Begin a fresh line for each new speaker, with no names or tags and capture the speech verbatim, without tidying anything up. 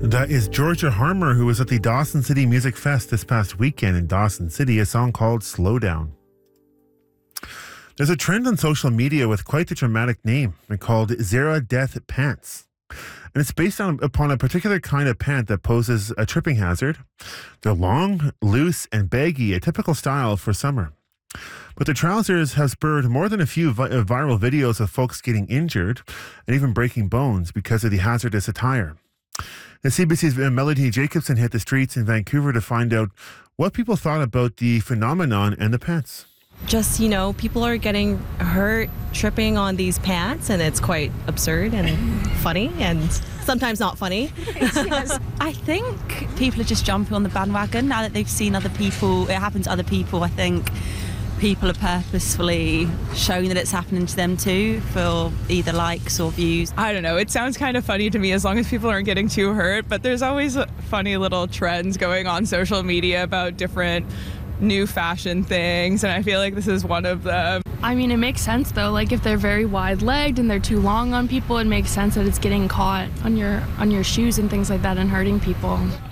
That is Georgia Harmer, who was at the Dawson City Music Fest this past weekend in Dawson City, a song called Slow Down. There's a trend on social media with quite the dramatic name called Zera Death Pants. And it's based on upon a particular kind of pant that poses a tripping hazard. They're long, loose, and baggy, a typical style for summer. But the trousers have spurred more than a few vi- viral videos of folks getting injured and even breaking bones because of the hazardous attire. The C B C's Melody Jacobson hit the streets in Vancouver to find out what people thought about the phenomenon and the pants.
Just, you know, people are getting hurt tripping on these pants, and it's quite absurd and funny and sometimes not funny.
Yes. I think people are just jumping on the bandwagon now that they've seen other people, it happen to other people. I think people are purposefully showing that it's happening to them too for either likes or views.
I don't know, it sounds kind of funny to me as long as people aren't getting too hurt, but there's always funny little trends going on social media about different new fashion things, and I feel like this is one of them.
I mean, it makes sense though. Like if they're very wide-legged and they're too long on people, it makes sense that it's getting caught on your on your shoes and things like that and hurting people.